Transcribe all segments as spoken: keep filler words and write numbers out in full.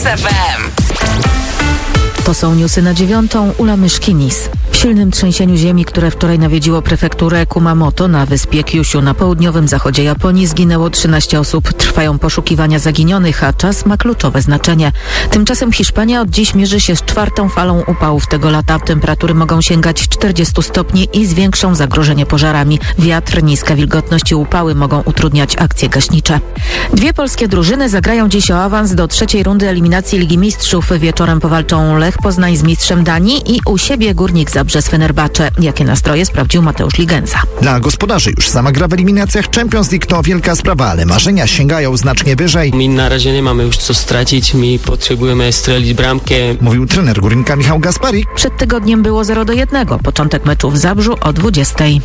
Kiss F M. To są newsy na dziewiątą. Ula Myszkinis. W silnym trzęsieniu ziemi, które wczoraj nawiedziło prefekturę Kumamoto na wyspie Kyushu na południowym zachodzie Japonii, zginęło trzynaście osób. Trwają poszukiwania zaginionych, a czas ma kluczowe znaczenie. Tymczasem Hiszpania od dziś mierzy się z czwartą falą upałów tego lata. Temperatury mogą sięgać czterdziestu stopni i zwiększą zagrożenie pożarami. Wiatr, niska wilgotność i upały mogą utrudniać akcje gaśnicze. Dwie polskie drużyny zagrają dziś o awans do trzeciej rundy eliminacji Ligi Mistrzów. Wieczorem powalczą Lech Poznań z mistrzem Danii i u siebie Górnik Zabrze z Fenerbahce. Jakie nastroje sprawdził Mateusz Ligenza. Dla gospodarzy już sama gra w eliminacjach Champions League to wielka sprawa, ale marzenia sięgają znacznie wyżej. My na razie nie mamy już co stracić, my potrzebujemy strzelić bramkę. Mówił trener Górnika Michał Gasparik. Przed tygodniem było zero do jednego. Początek meczu w Zabrzu o dwudziestej.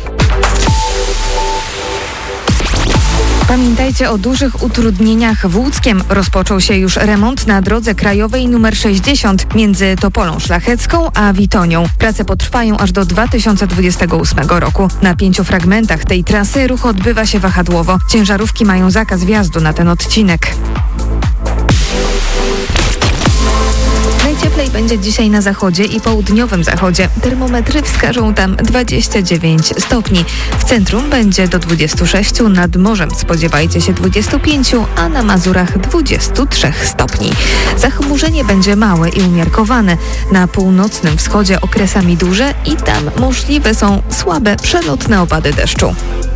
Pamiętajcie o dużych utrudnieniach w Łódzkiem. Rozpoczął się już remont na drodze krajowej nr sześćdziesiąt między Topolą Szlachecką a Witonią. Prace potrwają aż do dwa tysiące dwudziestego ósmego roku. Na pięciu fragmentach tej trasy ruch odbywa się wahadłowo. Ciężarówki mają zakaz wjazdu na ten odcinek. Najcieplej będzie dzisiaj na zachodzie i południowym zachodzie. Termometry wskażą tam dwadzieścia dziewięć stopni. W centrum będzie do dwudziestu sześciu, nad morzem spodziewajcie się dwudziestu pięciu, a na Mazurach dwudziestu trzech stopni. Zachmurzenie będzie małe i umiarkowane. Na północnym wschodzie okresami duże i tam możliwe są słabe, przelotne opady deszczu.